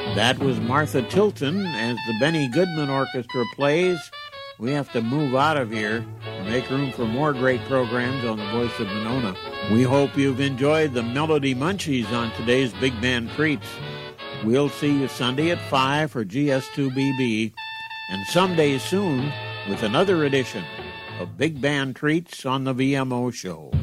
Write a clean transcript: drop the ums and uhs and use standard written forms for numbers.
That was Martha Tilton as the Benny Goodman Orchestra plays. We have to move out of here to make room for more great programs on the Voice of Monona. We hope you've enjoyed the Melody Munchies on today's Big Band Treats. We'll see you Sunday at 5 for GS2BB, and someday soon with another edition of Big Band Treats on the VMO Show.